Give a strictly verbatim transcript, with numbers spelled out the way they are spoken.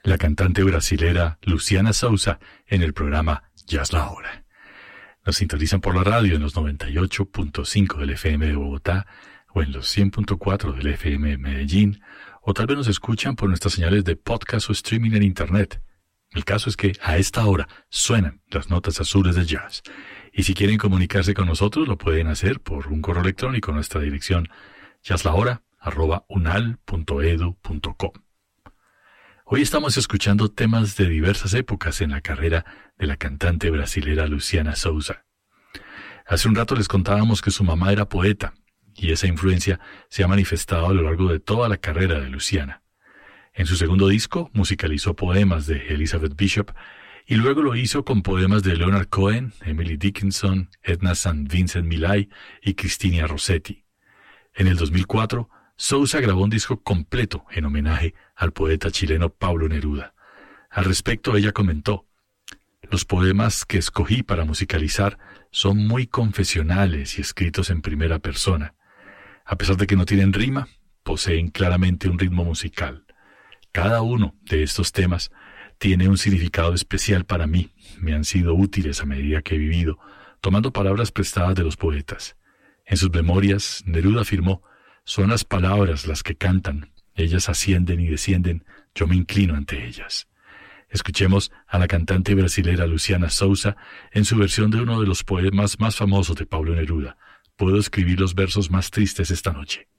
la cantante brasilera Luciana Souza en el programa Jazz La Hora. Nos sintonizan por la radio en los noventa y ocho punto cinco del F M de Bogotá o en los cien punto cuatro del F M de Medellín, o tal vez nos escuchan por nuestras señales de podcast o streaming en Internet. El caso es que a esta hora suenan las notas azules de jazz. Y si quieren comunicarse con nosotros, lo pueden hacer por un correo electrónico a nuestra dirección jazzlahora arroba unal punto edu punto com. Hoy estamos escuchando temas de diversas épocas en la carrera de la cantante brasilera Luciana Souza. Hace un rato les contábamos que su mamá era poeta, y esa influencia se ha manifestado a lo largo de toda la carrera de Luciana. En su segundo disco musicalizó poemas de Elizabeth Bishop, y luego lo hizo con poemas de Leonard Cohen, Emily Dickinson, Edna Saint Vincent Millay y Cristina Rossetti. En el dos mil cuatro, Souza grabó un disco completo en homenaje al poeta chileno Pablo Neruda. Al respecto, ella comentó: «Los poemas que escogí para musicalizar son muy confesionales y escritos en primera persona. A pesar de que no tienen rima, poseen claramente un ritmo musical. Cada uno de estos temas tiene un significado especial para mí. Me han sido útiles a medida que he vivido, tomando palabras prestadas de los poetas». En sus memorias, Neruda afirmó: «Son las palabras las que cantan, ellas ascienden y descienden, yo me inclino ante ellas». Escuchemos a la cantante brasilera Luciana Souza en su versión de uno de los poemas más famosos de Pablo Neruda. Puedo escribir los versos más tristes esta noche.